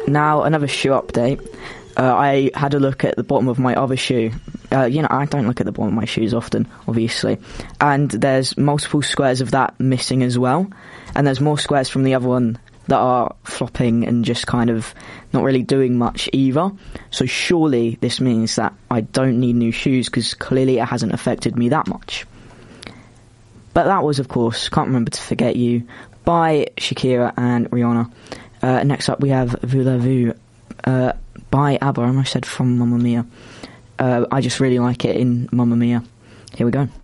Now, another shoe update. I had a look at the bottom of my other shoe. I don't look at the bottom of my shoes often, obviously. And there's multiple squares of that missing as well. And there's more squares from the other one that are flopping and just kind of not really doing much either. So surely this means that I don't need new shoes, because clearly it hasn't affected me that much. But that was, of course, Can't Remember to Forget You by Shakira and Rihanna. Next up we have Voulez-Vous by ABBA. I almost said from Mamma Mia. I just really like it in Mamma Mia. Here we go.